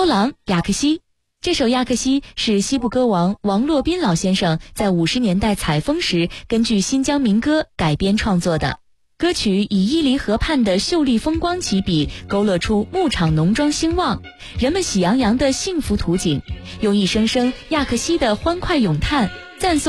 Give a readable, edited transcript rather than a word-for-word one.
刀郎亚克西。这首《亚克西》是西部歌王王洛宾老先生在50年代采风时根据新疆民歌改编创作的。歌曲以伊犁河畔的秀丽风光起笔，勾勒出牧场农庄兴旺，人们喜洋洋的幸福图景，用一声声亚克西的欢快咏叹赞颂